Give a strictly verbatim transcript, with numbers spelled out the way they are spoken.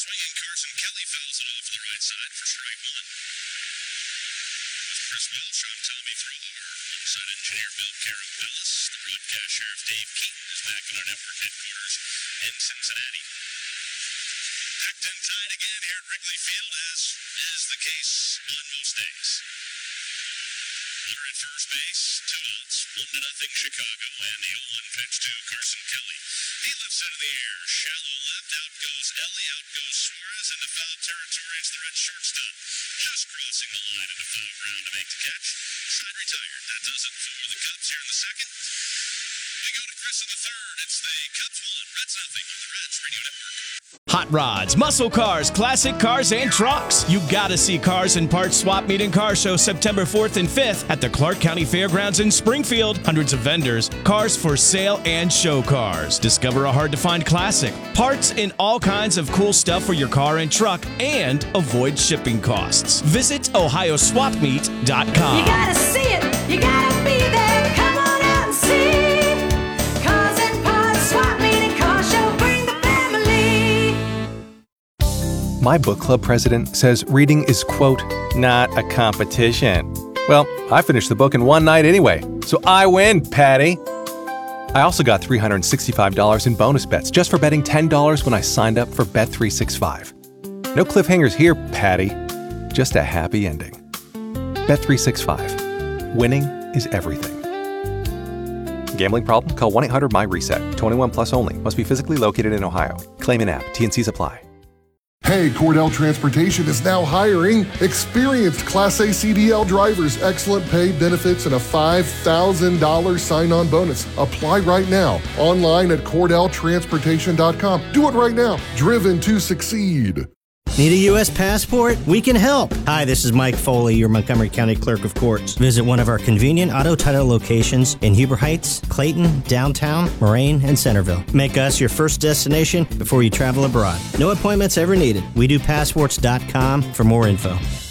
Swinging Carson Kelly fouls it off the right side for strike one. Chris Welch on Tommy Throwler. Onside engineer Bill Carabellis. The broadcast sheriff Dave Keaton is back in our network headquarters in Cincinnati. Packed and tied again here at Wrigley Field, as is the case on most days. Runner at first base, two outs, one to nothing Chicago, and the oh one pitch to Carson Kelly. He lifts into the air, shallow left, out goes Elly, out goes Suarez into foul territory. It's the red shortstop, just crossing the line into foul ground to make the catch. Side retired. That does it for the Cubs here in the second. We go to Chris in the third. It's the Cubs one, Reds nothing on the Reds Radio Network. Hot rods, muscle cars, classic cars, and trucks. You gotta see Cars and Parts Swap Meet and Car Show September fourth and fifth at the Clark County Fairgrounds in Springfield. Hundreds of vendors, cars for sale, and show cars. Discover a hard-to-find classic, parts, and all kinds of cool stuff for your car and truck, and avoid shipping costs. Visit ohio swap meet dot com. You gotta see it, you gotta be there. Come on out and see Cars and Parts Swap Meet and Car Show. Bring the family. My book club president says reading is, quote, not a competition. Well, I finished the book in one night anyway, so I win, Patty. I also got three hundred sixty-five dollars in bonus bets just for betting ten dollars when I signed up for Bet three sixty-five. No cliffhangers here, Patty. Just a happy ending. Bet three sixty-five. Winning is everything. Gambling problem? Call one eight hundred M Y reset. twenty-one plus only. Must be physically located in Ohio. Claim in app. T N Cs apply. Hey, Cordell Transportation is now hiring experienced Class A C D L drivers, excellent pay, benefits, and a five thousand dollars sign-on bonus. Apply right now, online at cordell transportation dot com. Do it right now. Driven to succeed. Need a U S passport? We can help. Hi, this is Mike Foley, your Montgomery County Clerk of Courts. Visit one of our convenient auto title locations in Huber Heights, Clayton, downtown, Moraine, and Centerville. Make us your first destination before you travel abroad. No appointments ever needed. we do passports dot com for more info.